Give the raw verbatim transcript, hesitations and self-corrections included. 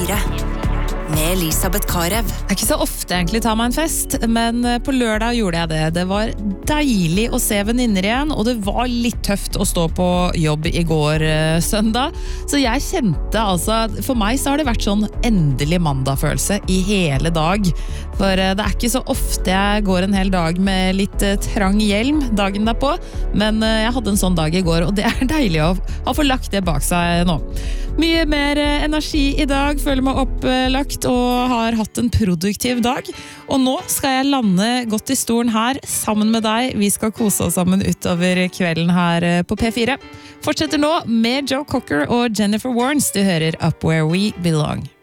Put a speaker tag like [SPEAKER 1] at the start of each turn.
[SPEAKER 1] fire med Elisabeth Karev.
[SPEAKER 2] Det er ikke så ofte egentlig tar meg en fest, men på lørdag gjorde jeg det. Det var deilig å se venninner igjen, og det var litt tøft å stå på jobb i går søndag. Så jeg kjente altså, for meg så har det vært sånn endelig mandag-følelse i hele dag. For det er ikke så ofte jeg går en hel dag med litt trang hjelm dagen derpå, men jeg hadde en sånn dag i går, og det er deilig å ha fått lagt det bak seg nå. Mye mer energi i dag, føler meg opplagt, og har hatt en produktiv dag. Og nå skal jeg lande godt i stolen her sammen med deg. Vi skal kose oss sammen utover kvelden her på P fire. Fortsetter nå med Joe Cocker og Jennifer Warnes. Du hører Up Where We Belong.